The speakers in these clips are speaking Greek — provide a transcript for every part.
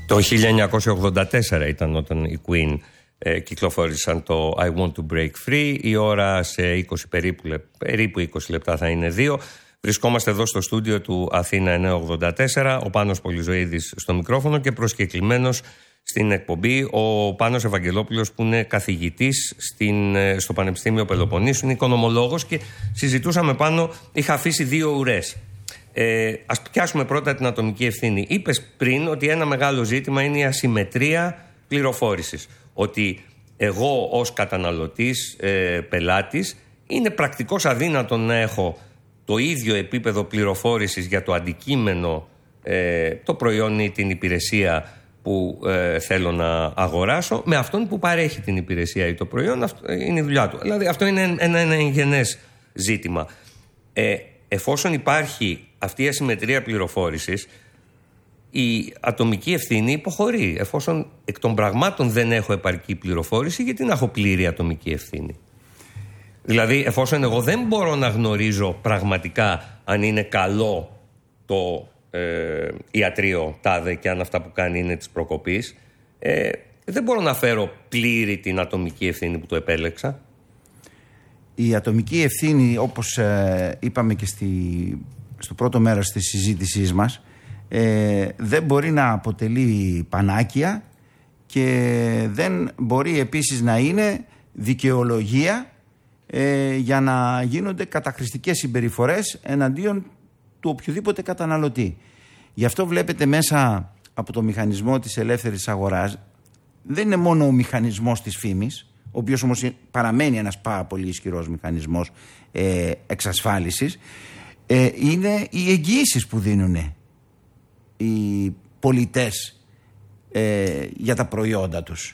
Το 1984 ήταν όταν οι Queen κυκλοφόρησαν το I Want to Break Free. Η ώρα σε 20 λεπτά θα είναι 2. Βρισκόμαστε εδώ στο στούντιο του Αθήνα 984, ο Πάνος Πολυζωίδης στο μικρόφωνο και προσκεκλημένος στην εκπομπή ο Πάνος Ευαγγελόπουλος, που είναι καθηγητής στο Πανεπιστήμιο Πελοποννήσου, είναι οικονομολόγος, και συζητούσαμε πάνω, είχα αφήσει 2 ουρές. Ας πιάσουμε πρώτα την ατομική ευθύνη. Είπες πριν ότι ένα μεγάλο ζήτημα είναι η ασυμμετρία πληροφόρησης. Ότι εγώ ως καταναλωτής, πελάτης, είναι πρακτικώς αδύνατο να έχω το ίδιο επίπεδο πληροφόρησης για το αντικείμενο, το προϊόν ή την υπηρεσία που θέλω να αγοράσω, με αυτόν που παρέχει την υπηρεσία ή το προϊόν. Αυτό είναι η δουλειά του. Δηλαδή αυτό είναι ένα εγγενές ζήτημα. Εφόσον υπάρχει αυτή η ασυμμετρία πληροφόρησης, η ατομική ευθύνη υποχωρεί. Εφόσον εκ των πραγμάτων δεν έχω επαρκή πληροφόρηση, γιατί να έχω πλήρη ατομική ευθύνη? Δηλαδή, εφόσον εγώ δεν μπορώ να γνωρίζω πραγματικά αν είναι καλό το ιατρείο τάδε και αν αυτά που κάνει είναι της προκοπής, δεν μπορώ να φέρω πλήρη την ατομική ευθύνη που το επέλεξα. Η ατομική ευθύνη, όπως είπαμε και στο πρώτο μέρος της συζήτησής μας, δεν μπορεί να αποτελεί πανάκια και δεν μπορεί επίσης να είναι δικαιολογία για να γίνονται καταχρηστικές συμπεριφορές εναντίον του οποιοδήποτε καταναλωτή. Γι' αυτό βλέπετε μέσα από το μηχανισμό της ελεύθερης αγοράς, δεν είναι μόνο ο μηχανισμός της φήμης, ο οποίος όμως παραμένει ένας πάρα πολύ ισχυρός μηχανισμός εξασφάλισης, είναι οι εγγυήσεις που δίνουν οι πολιτές για τα προϊόντα τους.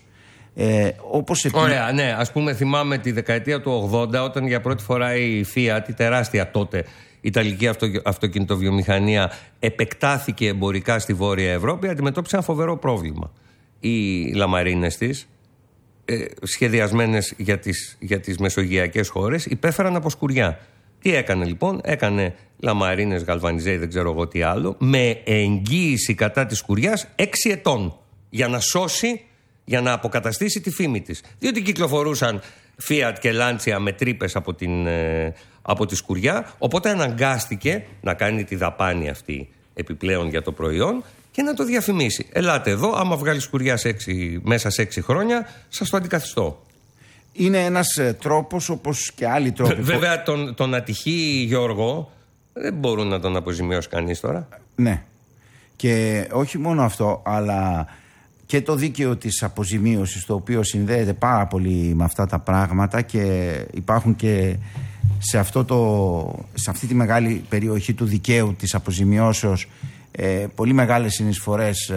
Ωραία, ναι. Ας πούμε, θυμάμαι τη δεκαετία του 80, όταν για πρώτη φορά η Fiat, η τεράστια τότε Ιταλική αυτοκινητοβιομηχανία, επεκτάθηκε εμπορικά στη Βόρεια Ευρώπη, αντιμετώπισε ένα φοβερό πρόβλημα. Οι λαμαρίνες της, σχεδιασμένες για τις μεσογειακές χώρες, υπέφεραν από σκουριά. Τι έκανε λοιπόν? Έκανε λαμαρίνες, γαλβανιζέ, δεν ξέρω εγώ τι άλλο, με εγγύηση κατά της σκουριάς 6 ετών, για να σώσει, για να αποκαταστήσει τη φήμη της. Διότι κυκλοφορούσαν Fiat και Lancia με τρύπες από τη σκουριά, οπότε αναγκάστηκε να κάνει τη δαπάνη αυτή επιπλέον για το προϊόν και να το διαφημίσει. Ελάτε εδώ, άμα βγάλει σκουριά μέσα σε 6 χρόνια, σας το αντικαθιστώ. Είναι ένας τρόπος, όπως και άλλοι τρόποι. Βέβαια τον ατυχή Γιώργο δεν μπορούν να τον αποζημιώσει κανείς τώρα. Ναι. Και όχι μόνο αυτό, αλλά και το δίκαιο της αποζημίωσης, το οποίο συνδέεται πάρα πολύ με αυτά τα πράγματα, και υπάρχουν και σε αυτή τη μεγάλη περιοχή του δικαίου της αποζημιώσεως πολύ μεγάλες συνεισφορές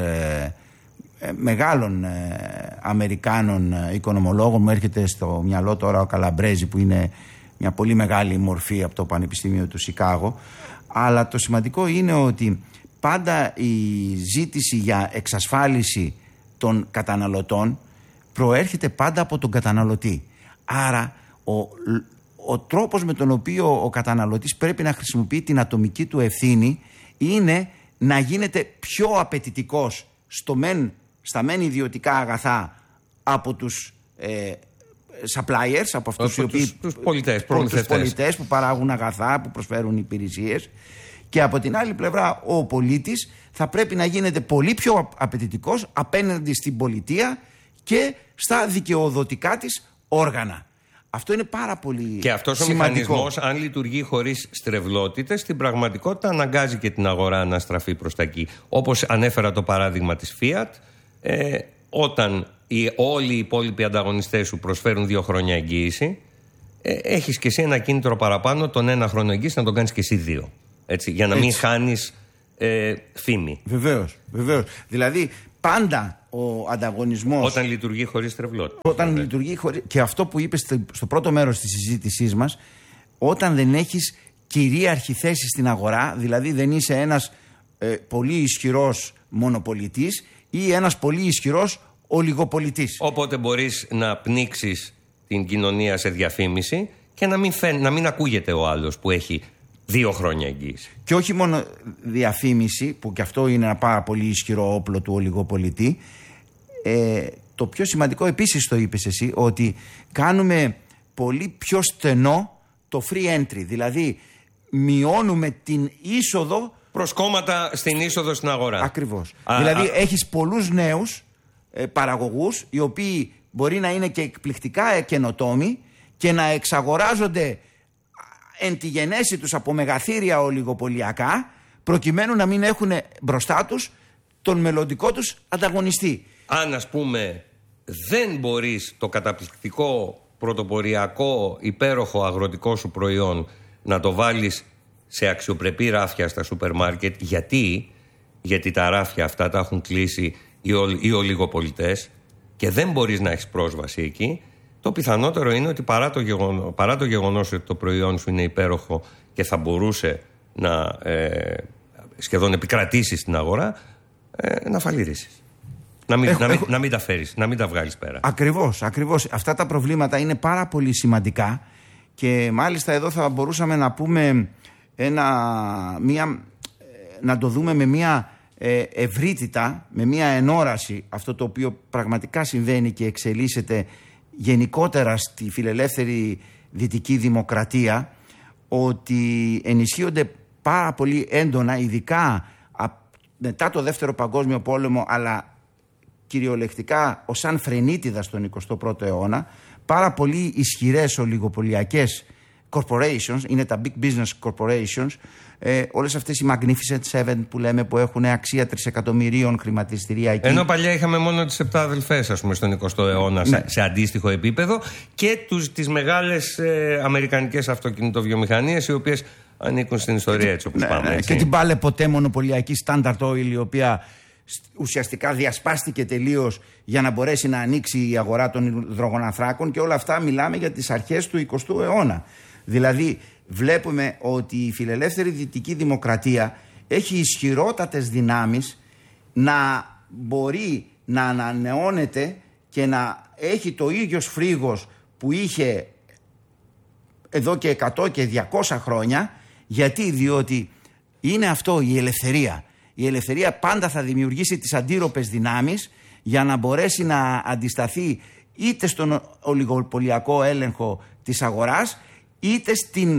μεγάλων Αμερικάνων οικονομολόγων. Μου έρχεται στο μυαλό τώρα ο Καλαμπρέζη, που είναι μια πολύ μεγάλη μορφή από το Πανεπιστήμιο του Σικάγο. Αλλά το σημαντικό είναι ότι πάντα η ζήτηση για εξασφάλιση των καταναλωτών προέρχεται πάντα από τον καταναλωτή. Άρα ο τρόπος με τον οποίο ο καταναλωτής πρέπει να χρησιμοποιεί την ατομική του ευθύνη είναι να γίνεται πιο απαιτητικός στα μεν ιδιωτικά αγαθά από τους suppliers, από αυτούς τους πολιτές που παράγουν αγαθά, που προσφέρουν υπηρεσίες, και από την άλλη πλευρά ο πολίτης θα πρέπει να γίνεται πολύ πιο απαιτητικός απέναντι στην πολιτεία και στα δικαιοδοτικά της όργανα. Αυτό είναι πάρα πολύ σημαντικό. Και αυτός ο μηχανισμός, αν λειτουργεί χωρίς στρεβλότητες, στην πραγματικότητα αναγκάζει και την αγορά να στραφεί προς τα εκεί. Όπως ανέφερα το παράδειγμα της Fiat, όταν όλοι οι υπόλοιποι ανταγωνιστές σου προσφέρουν 2 χρόνια εγγύηση, έχεις και εσύ ένα κίνητρο παραπάνω τον 1 χρόνο εγγύηση να τον κάνεις και εσύ 2. Έτσι, για να μην χάνεις φήμη. Βεβαίως. Δηλαδή πάντα ο ανταγωνισμός, όταν λειτουργεί χωρίς στρεβλότητα. Και αυτό που είπες στο πρώτο μέρος της συζήτησής μας, όταν δεν έχεις κυρίαρχη θέση στην αγορά, δηλαδή δεν είσαι ένας πολύ ισχυρός μονοπολιτής ή ένας πολύ ισχυρός ολιγοπολιτής. Οπότε μπορείς να πνίξεις την κοινωνία σε διαφήμιση και να μην ακούγεται ο άλλος που έχει 2 χρόνια εγγύηση. Και όχι μόνο διαφήμιση, που και αυτό είναι ένα πάρα πολύ ισχυρό όπλο του ολιγοπολιτή. Το πιο σημαντικό επίσης το είπες εσύ, ότι κάνουμε πολύ πιο στενό το free entry. Δηλαδή μειώνουμε την είσοδο, προσκόμματα στην είσοδο στην αγορά. Ακριβώς. Δηλαδή έχεις πολλούς νέους παραγωγούς, οι οποίοι μπορεί να είναι και εκπληκτικά καινοτόμοι και να εξαγοράζονται εν τη γενέση τους από μεγαθύρια ολιγοπολιακά, προκειμένου να μην έχουν μπροστά τους τον μελλοντικό τους ανταγωνιστή. Αν, ας πούμε, δεν μπορείς το καταπληκτικό πρωτοποριακό υπέροχο αγροτικό σου προϊόν να το βάλεις σε αξιοπρεπή ράφια στα σούπερ μάρκετ, γιατί τα ράφια αυτά τα έχουν κλείσει οι ολιγοπολιτές και δεν μπορείς να έχεις πρόσβαση εκεί, το πιθανότερο είναι ότι παρά το γεγονός ότι το προϊόν σου είναι υπέροχο και θα μπορούσε να σχεδόν επικρατήσει στην αγορά, να φαλιρίσεις. Να μην τα φέρεις, να μην τα βγάλεις πέρα. Ακριβώς. Αυτά τα προβλήματα είναι πάρα πολύ σημαντικά και μάλιστα εδώ θα μπορούσαμε να πούμε να το δούμε με μια ευρύτητα, με μια ενόραση, αυτό το οποίο πραγματικά συμβαίνει και εξελίσσεται γενικότερα στη φιλελεύθερη δυτική δημοκρατία, ότι ενισχύονται πάρα πολύ έντονα, ειδικά μετά το Δεύτερο Παγκόσμιο Πόλεμο, αλλά κυριολεκτικά ως σαν φρενίτιδα στον 21ο αιώνα, πάρα πολύ ισχυρές ολιγοπολιακές corporations, είναι τα big business corporations, όλες αυτές οι Magnificent Seven που λέμε, που έχουν αξία τρισεκατομμυρίων χρηματιστηρία εκεί. Ενώ παλιά είχαμε μόνο τις 7 αδελφές, ας πούμε, στον 20ο αιώνα, σε αντίστοιχο επίπεδο, και τις μεγάλες αμερικανικές αυτοκινητοβιομηχανίες, οι οποίες ανήκουν στην ιστορία έτσι όπως πάμε. Έτσι. Και την πάλε ποτέ μονοπωλιακή Standard Oil, η οποία ουσιαστικά διασπάστηκε τελείως για να μπορέσει να ανοίξει η αγορά των υδρογονανθράκων, και όλα αυτά μιλάμε για τις αρχές του 20ου αιώνα. Δηλαδή βλέπουμε ότι η φιλελεύθερη δυτική δημοκρατία έχει ισχυρότατες δυνάμεις να μπορεί να ανανεώνεται και να έχει το ίδιο σφρίγος που είχε εδώ και 100 και 200 χρόνια. Γιατί? Διότι είναι αυτό η ελευθερία. Η ελευθερία πάντα θα δημιουργήσει τις αντίρροπες δυνάμεις για να μπορέσει να αντισταθεί είτε στον ολιγοπολιακό έλεγχο της αγοράς, είτε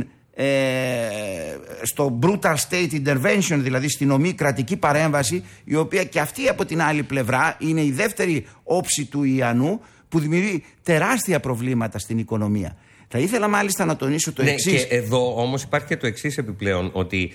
στο brutal state intervention, δηλαδή στην ομή κρατική παρέμβαση, η οποία και αυτή από την άλλη πλευρά είναι η δεύτερη όψη του Ιαννού, που δημιουργεί τεράστια προβλήματα στην οικονομία. Θα ήθελα μάλιστα να τονίσω το εξής. Και εδώ όμως υπάρχει και το εξής επιπλέον, ότι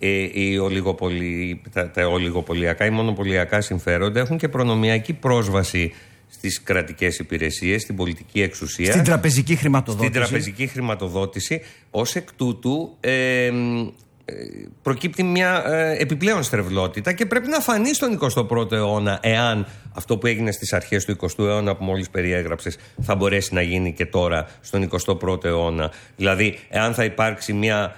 τα ολιγοπολιακά ή μονοπωλιακά συμφέροντα έχουν και προνομιακή πρόσβαση στις κρατικές υπηρεσίες, στην πολιτική εξουσία, στην τραπεζική χρηματοδότηση. Ως εκ τούτου προκύπτει μια επιπλέον στρεβλότητα και πρέπει να φανεί στον 21ο αιώνα, εάν αυτό που έγινε στις αρχές του 20ου αιώνα που μόλις περιέγραψες θα μπορέσει να γίνει και τώρα στον 21ο αιώνα. Δηλαδή εάν θα υπάρξει μια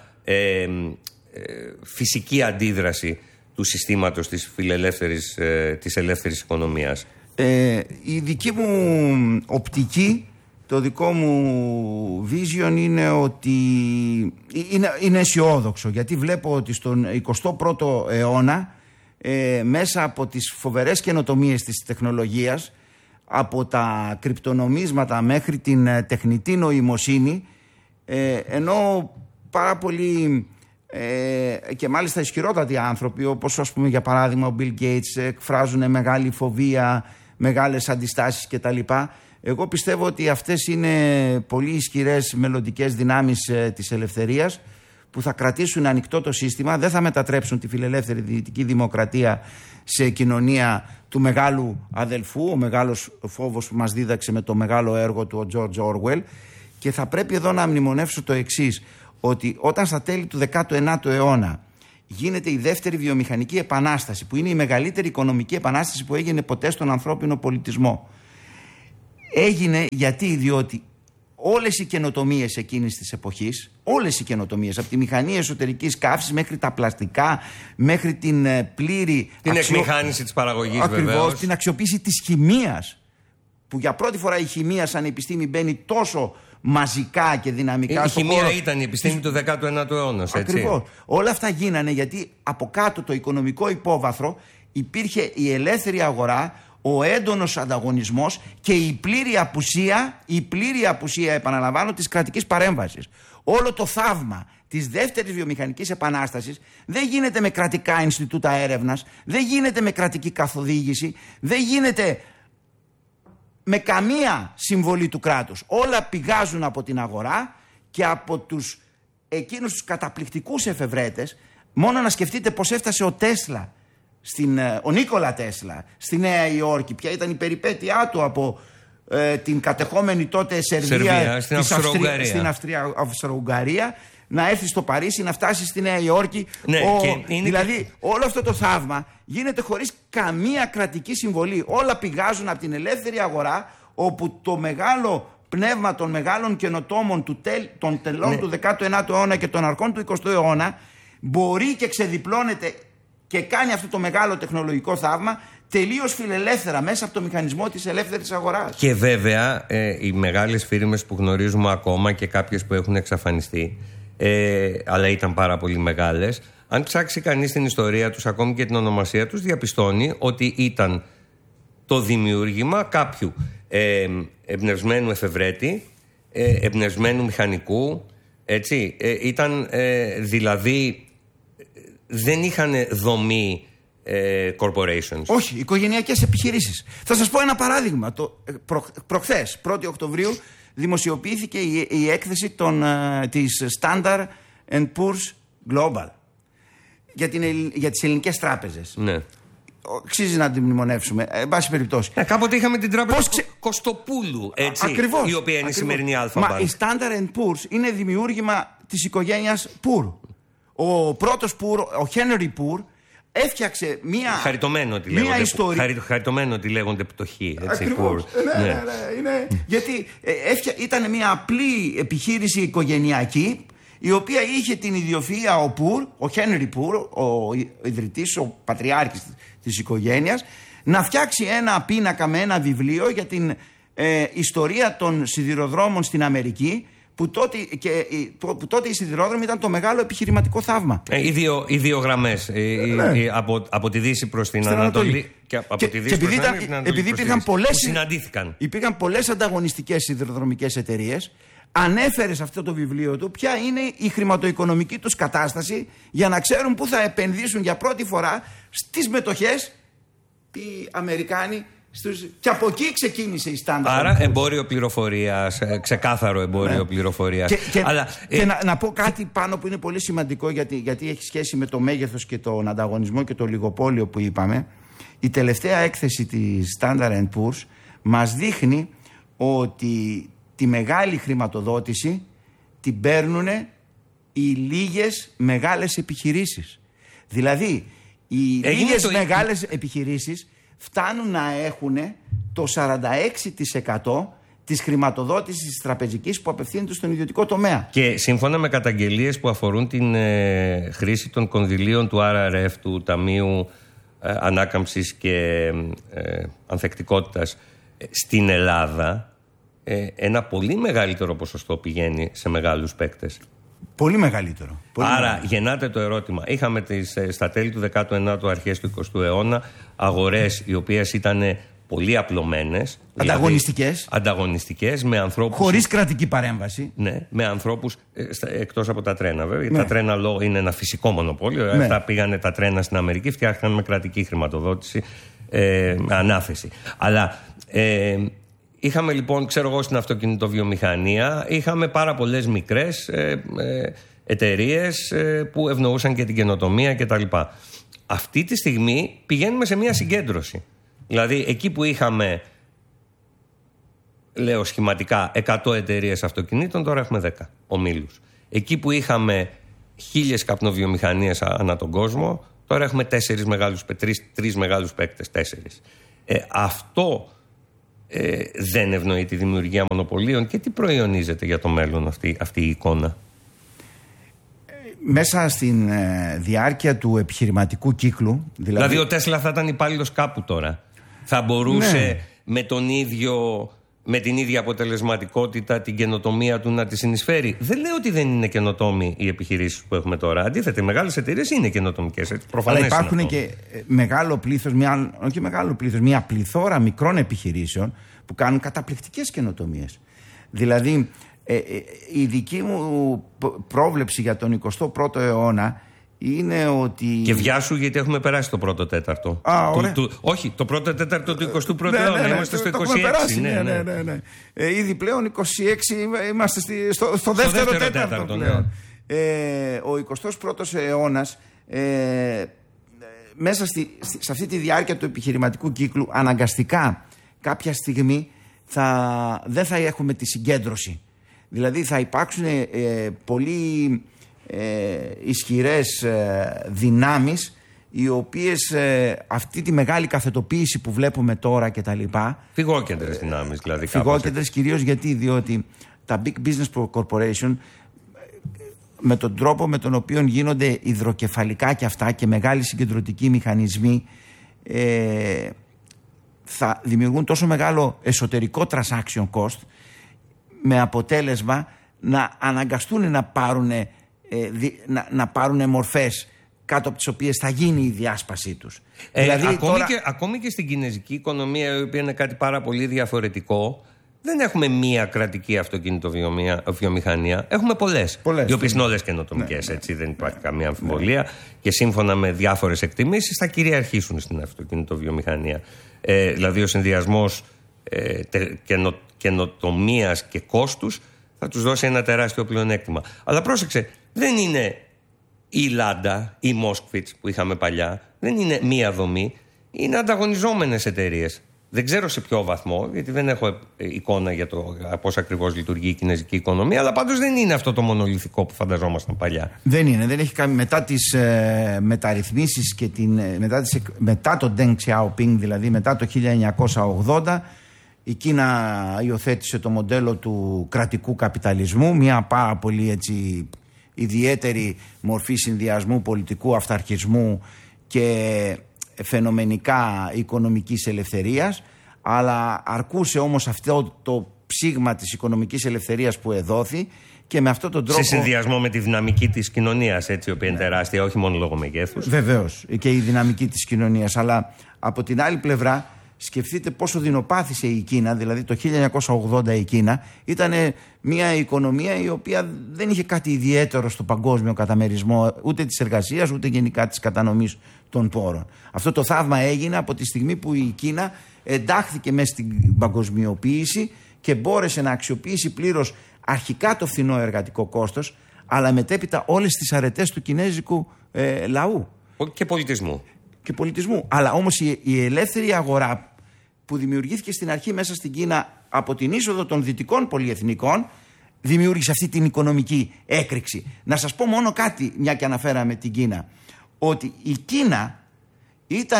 φυσική αντίδραση του συστήματος της ελεύθερης οικονομίας. Η δική μου οπτική, το δικό μου vision είναι ότι είναι αισιόδοξο, γιατί βλέπω ότι στον 21ο αιώνα μέσα από τις φοβερές καινοτομίες της τεχνολογίας, από τα κρυπτονομίσματα μέχρι την τεχνητή νοημοσύνη, ενώ πάρα πολλοί και μάλιστα ισχυρότατοι άνθρωποι, όπως ας πούμε για παράδειγμα ο Bill Gates, εκφράζουν μεγάλη φοβία, μεγάλες αντιστάσεις κτλ. Εγώ πιστεύω ότι αυτές είναι πολύ ισχυρές μελλοντικές δυνάμεις της ελευθερίας, που θα κρατήσουν ανοιχτό το σύστημα, δεν θα μετατρέψουν τη φιλελεύθερη δυτική δημοκρατία σε κοινωνία του μεγάλου αδελφού, ο μεγάλος φόβος που μας δίδαξε με το μεγάλο έργο του ο George Orwell. Και θα πρέπει εδώ να μνημονεύσω το εξής, ότι όταν στα τέλη του 19ου αιώνα γίνεται η δεύτερη βιομηχανική επανάσταση, που είναι η μεγαλύτερη οικονομική επανάσταση που έγινε ποτέ στον ανθρώπινο πολιτισμό, έγινε διότι όλες οι καινοτομίες εκείνης της εποχής, όλες οι καινοτομίες, από τη μηχανή εσωτερικής καύσης μέχρι τα πλαστικά, μέχρι την πλήρη εκμηχάνηση της παραγωγής, ακριβώς, βεβαίως, την αξιοποίηση της χημείας που για πρώτη φορά η χημεία σαν επιστήμη μπαίνει τόσο μαζικά και δυναμικά η χημεία ήταν η επιστήμη του 19ου αιώνα. Ακριβώς. Όλα αυτά γίνανε γιατί από κάτω το οικονομικό υπόβαθρο υπήρχε η ελεύθερη αγορά, ο έντονος ανταγωνισμός και η πλήρη απουσία, επαναλαμβάνω, της κρατικής παρέμβασης. Όλο το θαύμα της δεύτερης βιομηχανικής επανάστασης δεν γίνεται με κρατικά Ινστιτούτα έρευνας, δεν γίνεται με κρατική καθοδήγηση, δεν γίνεται με καμία συμβολή του κράτους. Όλα πηγάζουν από την αγορά και από εκείνους τους καταπληκτικούς εφευρέτες. Μόνο να σκεφτείτε πως έφτασε ο Τέσλα, ο Νίκολα Τέσλα, στη Νέα Υόρκη, ποια ήταν η περιπέτειά του από την κατεχόμενη τότε Σερβία στην Αυστρο-Ουγγαρία, να έρθει στο Παρίσι, να φτάσει στη Νέα Υόρκη. Ναι, δηλαδή όλο αυτό το θαύμα γίνεται χωρίς καμία κρατική συμβολή. Όλα πηγάζουν από την ελεύθερη αγορά, όπου το μεγάλο πνεύμα των μεγάλων καινοτόμων των τελών του 19ου αιώνα και των αρχών του 20ου αιώνα μπορεί και ξεδιπλώνεται και κάνει αυτό το μεγάλο τεχνολογικό θαύμα τελείως φιλελεύθερα μέσα από το μηχανισμό της ελεύθερης αγοράς. Και βέβαια οι μεγάλες φίρμες που γνωρίζουμε ακόμα και κάποιες που έχουν εξαφανιστεί, αλλά ήταν πάρα πολύ μεγάλες, αν ψάξει κανείς την ιστορία τους, ακόμη και την ονομασία τους, διαπιστώνει ότι ήταν το δημιούργημα κάποιου εμπνευσμένου εφευρέτη, εμπνευσμένου μηχανικού, έτσι, ήταν δηλαδή δεν είχαν δομή corporations. Όχι, οικογενειακές επιχειρήσεις. Θα σας πω ένα παράδειγμα. Προχθές, 1η Οκτωβρίου, δημοσιοποιήθηκε η έκθεση της Standard & Poor's Global για τις ελληνικές τράπεζες. Ναι. Αξίζει να την μνημονεύσουμε. Εν πάση περιπτώσει. Κάποτε είχαμε την τράπεζα Κωστοπούλου, έτσι, ακριβώς, η οποία είναι η σημερινή Αλφα Bank. Η Standard & Poor's είναι δημιούργημα της οικογένειας Poor. Ο πρώτος Poor, ο Henry Poor, έφτιαξε μία. Χαριτωμένο ότι λέγονται πτωχοί. Ακριβώς. Ναι. Γιατί ήταν μία απλή επιχείρηση οικογενειακή, η οποία είχε την ιδιοφυΐα ο Poor, ο Henry Poor, ο ιδρυτής, ο πατριάρχης της οικογένειας, να φτιάξει ένα πίνακα με ένα βιβλίο για την ιστορία των σιδηροδρόμων στην Αμερική, που τότε οι σιδηρόδρομοι ήταν το μεγάλο επιχειρηματικό θαύμα. Οι δύο γραμμές, από τη Δύση προς την Ανατολή και από τη Δύση προς την Ανατολή, επειδή υπήρχαν πολλές ανταγωνιστικές σιδηροδρομικές εταιρείες, ανέφερε σε αυτό το βιβλίο του ποια είναι η χρηματοοικονομική τους κατάσταση, για να ξέρουν πού θα επενδύσουν για πρώτη φορά στις μετοχές οι Αμερικάνοι. Και από εκεί ξεκίνησε η Standard. Άρα εμπόριο πληροφορίας, ξεκάθαρο εμπόριο πληροφορίας. Και να πω κάτι πάνω που είναι πολύ σημαντικό, γιατί έχει σχέση με το μέγεθος και τον ανταγωνισμό και το λιγοπόλιο που είπαμε. Η τελευταία έκθεση της Standard & Poor's μας δείχνει ότι τη μεγάλη χρηματοδότηση την παίρνουν οι λίγες μεγάλες επιχειρήσεις. Δηλαδή οι λίγες μεγάλες επιχειρήσεις φτάνουν να έχουν το 46% της χρηματοδότησης της τραπεζικής που απευθύνεται στον ιδιωτικό τομέα. Και σύμφωνα με καταγγελίες που αφορούν την χρήση των κονδυλίων του RRF, του Ταμείου Ανάκαμψης και Ανθεκτικότητας στην Ελλάδα, ένα πολύ μεγαλύτερο ποσοστό πηγαίνει σε μεγάλους παίκτες. Πολύ μεγαλύτερο. Άρα γεννάται το ερώτημα. Είχαμε στα τέλη του 19ου, αρχές του 20ου αιώνα, αγορές οι οποίες ήταν πολύ απλωμένες. Ανταγωνιστικές, με ανθρώπους. Χωρίς κρατική παρέμβαση. Ναι, με ανθρώπους εκτός από τα τρένα, βέβαια. Ναι. Τα τρένα είναι ένα φυσικό μονοπόλιο. Ναι. Αυτά πήγανε τα τρένα στην Αμερική, φτιάχτηκαν με κρατική χρηματοδότηση, με ανάθεση. Αλλά. Είχαμε λοιπόν, ξέρω εγώ, στην αυτοκινητοβιομηχανία, είχαμε πάρα πολλές μικρές εταιρείες που ευνοούσαν και την καινοτομία κτλ. Αυτή τη στιγμή πηγαίνουμε σε μια συγκέντρωση. Δηλαδή εκεί που είχαμε, λέω σχηματικά, 100 εταιρείες αυτοκινήτων, τώρα έχουμε 10 ομίλους. Εκεί που είχαμε 1000 καπνοβιομηχανίες ανά τον κόσμο, τώρα έχουμε 3 μεγάλους παίκτες, 4. Αυτό δεν ευνοεί τη δημιουργία μονοπωλίων. Και τι προϊονίζεται για το μέλλον αυτή η εικόνα? Μέσα στην διάρκεια του επιχειρηματικού κύκλου, δηλαδή ο Τέσλα θα ήταν υπάλληλος κάπου τώρα. Θα μπορούσε με την ίδια αποτελεσματικότητα την καινοτομία του να τη συνεισφέρει. Δεν λέω ότι δεν είναι καινοτόμοι οι επιχειρήσεις που έχουμε τώρα. Αντίθετα, οι μεγάλες εταιρείες είναι καινοτομικές. Αλλά υπάρχουν και μεγάλο πλήθος, μια πληθώρα μικρών επιχειρήσεων που κάνουν καταπληκτικές καινοτομίες. Δηλαδή, η δική μου πρόβλεψη για τον 21ο αιώνα είναι ότι. Και βιάσου, γιατί έχουμε περάσει το πρώτο τέταρτο. Όχι, το πρώτο τέταρτο του 21ου αιώνα. Είμαστε στο 26. Ναι. Ήδη πλέον 26 είμαστε στο δεύτερο τέταρτο πλέον. Ο 21ος αιώνας, μέσα σε αυτή τη διάρκεια του επιχειρηματικού κύκλου, αναγκαστικά κάποια στιγμή δεν θα έχουμε τη συγκέντρωση. Δηλαδή θα υπάρξουν πολύ ισχυρές δυνάμεις, οι οποίες αυτή τη μεγάλη καθετοποίηση που βλέπουμε τώρα και τα λοιπά, φυγόκεντρες δυνάμεις δηλαδή. Φυγόκεντρες κυρίως διότι τα big business corporation, με τον τρόπο με τον οποίο γίνονται υδροκεφαλικά και αυτά και μεγάλοι συγκεντρωτικοί μηχανισμοί, θα δημιουργούν τόσο μεγάλο εσωτερικό transaction cost, με αποτέλεσμα να αναγκαστούν να πάρουν μορφές κάτω από τις οποίες θα γίνει η διάσπασή τους. Δηλαδή, ακόμη και στην κινέζικη οικονομία, η οποία είναι κάτι πάρα πολύ διαφορετικό, δεν έχουμε μία κρατική αυτοκινητοβιομηχανία. Έχουμε πολλές, οι οποίες είναι όλες καινοτομικές, έτσι, δεν υπάρχει καμία αμφιβολία, και σύμφωνα με διάφορες εκτιμήσεις θα κυριαρχήσουν στην αυτοκινητοβιομηχανία. Δηλαδή ο συνδυασμός καινοτομίας και κόστους θα τους δώσει ένα τεράστιο πλεονέκτημα. Αλλά πρόσεξε, δεν είναι η Λάντα, η Μόσκβιτς που είχαμε παλιά, δεν είναι μία δομή, είναι ανταγωνιζόμενες εταιρείες. Δεν ξέρω σε ποιο βαθμό, γιατί δεν έχω εικόνα για το πώς ακριβώς λειτουργεί η κινέζικη οικονομία, αλλά πάντως δεν είναι αυτό το μονολυθικό που φανταζόμασταν παλιά. Δεν έχει κάνει μετά τις μεταρρυθμίσεις και μετά το Deng Xiaoping, δηλαδή μετά το 1980, η Κίνα υιοθέτησε το μοντέλο του κρατικού καπιταλισμού, μια πάρα πολύ ιδιαίτερη μορφή συνδυασμού πολιτικού αυταρχισμού και φαινομενικά οικονομικής ελευθερίας, αλλά αρκούσε όμως αυτό το ψήγμα της οικονομικής ελευθερίας που εδόθη, και με αυτόν τον τρόπο. Σε συνδυασμό με τη δυναμική της κοινωνίας, έτσι, η οποία είναι τεράστια, όχι μόνο λόγω μεγέθους. Βεβαίως, και η δυναμική της κοινωνίας. Αλλά από την άλλη πλευρά, σκεφτείτε πόσο δεινοπάθησε η Κίνα. Δηλαδή το 1980 η Κίνα ήταν μια οικονομία η οποία δεν είχε κάτι ιδιαίτερο στο παγκόσμιο καταμερισμό ούτε της εργασίας ούτε γενικά της κατανομής των πόρων. Αυτό το θαύμα έγινε από τη στιγμή που η Κίνα εντάχθηκε μέσα στην παγκοσμιοποίηση και μπόρεσε να αξιοποιήσει πλήρως αρχικά το φθηνό εργατικό κόστος, αλλά μετέπειτα όλες τις αρετές του κινέζικου λαού. Και πολιτισμού. Αλλά όμως η ελεύθερη αγορά που δημιουργήθηκε στην αρχή μέσα στην Κίνα από την είσοδο των δυτικών πολυεθνικών δημιούργησε αυτή την οικονομική έκρηξη. Να σας πω μόνο κάτι, μια και αναφέραμε την Κίνα, ότι η Κίνα ήταν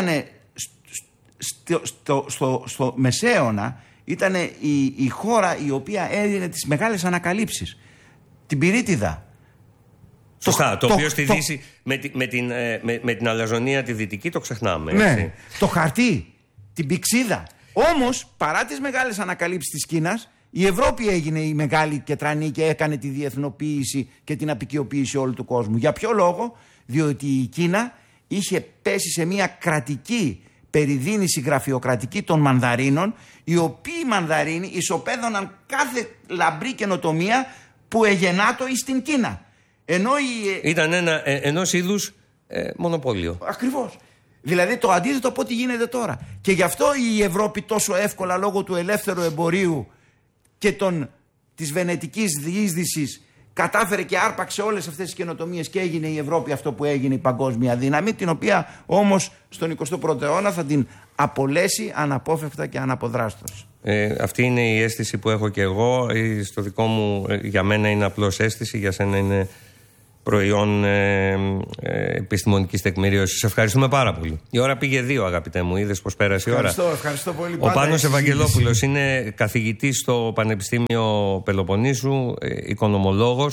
στο Μεσαίωνα, ήταν η χώρα η οποία έδινε τις μεγάλες ανακαλύψεις. Την πυρίτιδα. Σωστά, το οποίο στη Δύση με την αλαζονία τη δυτική το ξεχνάμε. Ναι, έτσι. Το χαρτί, την πυξίδα. Όμως, παρά τις μεγάλες ανακαλύψεις της Κίνας, η Ευρώπη έγινε η μεγάλη κετρανή και έκανε τη διεθνοποίηση και την απικιοποίηση όλου του κόσμου. Για ποιο λόγο? Διότι η Κίνα είχε πέσει σε μια κρατική περιδίνηση γραφειοκρατική των μανδαρίνων, οι οποίοι μανδαρίνοι ισοπαίδωναν κάθε λαμπρή καινοτομία που εγεννάτο στην Κίνα. Ήταν ενός είδους μονοπόλιο. Ακριβώς. Δηλαδή το αντίθετο από ό,τι γίνεται τώρα. Και γι' αυτό η Ευρώπη τόσο εύκολα, λόγω του ελεύθερου εμπορίου και της βενετικής διείσδυσης, κατάφερε και άρπαξε όλες αυτές τις καινοτομίες και έγινε η Ευρώπη αυτό που έγινε, η παγκόσμια δύναμη, την οποία όμως στον 21ο αιώνα θα την απολέσει αναπόφευκτα και αναποδράστως. Αυτή είναι η αίσθηση που έχω και εγώ. Στο δικό μου, για μένα είναι απλώς αίσθηση, για σένα είναι προϊόν επιστημονικής τεκμηρίωσης. Ευχαριστούμε πάρα πολύ. Η ώρα πήγε 2, αγαπητέ μου. Είδες πως πέρασε η ώρα. Ευχαριστώ πολύ. Ο Πάνος Ευαγγελόπουλος είναι καθηγητής στο Πανεπιστήμιο Πελοποννήσου, οικονομολόγος.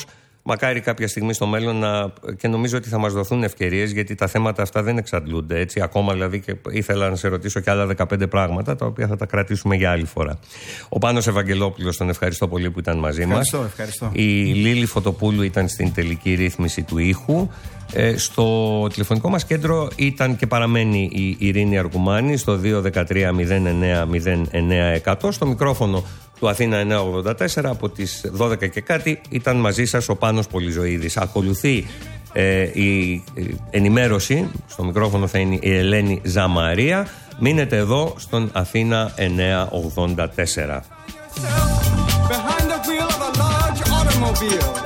μακάρι κάποια στιγμή στο μέλλον και νομίζω ότι θα μας δοθούν ευκαιρίες, γιατί τα θέματα αυτά δεν εξαντλούνται έτσι. Ακόμα δηλαδή, και ήθελα να σε ρωτήσω και άλλα 15 πράγματα, τα οποία θα τα κρατήσουμε για άλλη φορά. Ο Πάνος Ευαγγελόπουλος, τον ευχαριστώ πολύ που ήταν μαζί μας. Ευχαριστώ. Η Λίλη Φωτοπούλου ήταν στην τελική ρύθμιση του ήχου. Στο τηλεφωνικό μας κέντρο ήταν και παραμένει η Ειρήνη Αρκουμάνη στο 213-09-09-100. Στο μικρόφωνο του Αθήνα 984 από τις 12 και κάτι ήταν μαζί σας ο Πάνος Πολυζωίδης. Ακολουθεί η ενημέρωση. Στο μικρόφωνο θα είναι η Ελένη Ζαμαρία. Μείνετε εδώ στον Αθήνα 984.